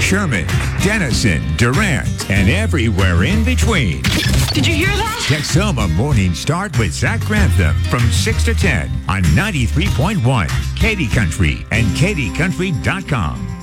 Sherman, Denison, Durant, and everywhere in between. Did you hear that? Texoma Morning Start with Zach Grantham from 6 to 10 on 93.1 Katy Country and katycountry.com.